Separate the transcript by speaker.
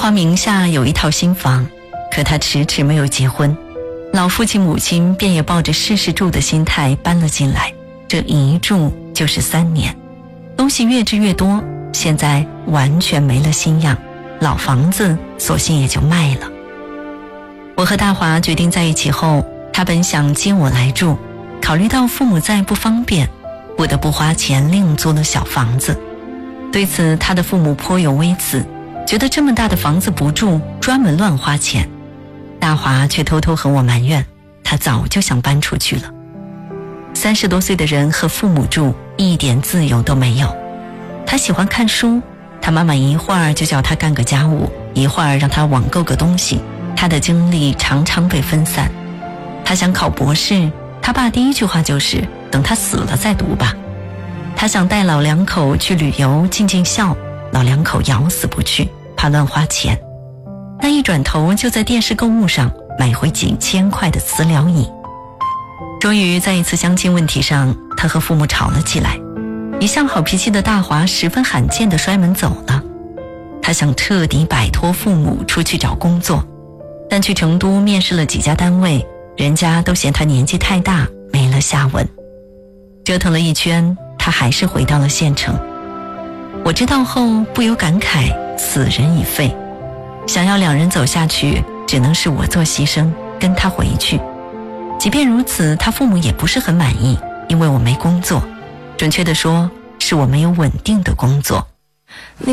Speaker 1: 华名下有一套新房，可他迟迟没有结婚，老父亲母亲便也抱着试试住的心态搬了进来，这一住就是3年，东西越置越多，现在完全没了新样，老房子索性也就卖了。我和大华决定在一起后，他本想接我来住，考虑到父母在不方便，不得不花钱另租了小房子。对此他的父母颇有微词，觉得这么大的房子不住，专门乱花钱。大华却偷偷和我埋怨，他早就想搬出去了。30多岁的人和父母住，一点自由都没有。他喜欢看书，他妈妈一会儿就叫他干个家务，一会儿让他网购个东西，他的精力常常被分散。他想考博士，他爸第一句话就是等他死了再读吧。他想带老两口去旅游尽尽孝，老两口咬死不去，怕乱花钱。那一转头就在电视购物上买回几千块的磁疗椅。终于在一次相亲问题上，他和父母吵了起来，一向好脾气的大华十分罕见地摔门走了。他想彻底摆脱父母出去找工作，但去成都面试了几家单位，人家都嫌他年纪太大，没了下文。折腾了一圈，他还是回到了县城。我知道后不由感慨，死人已废。想要2人走下去，只能是我做牺牲，跟他回去。即便如此，他父母也不是很满意，因为我没工作，准确地说，是我没有稳定的工作。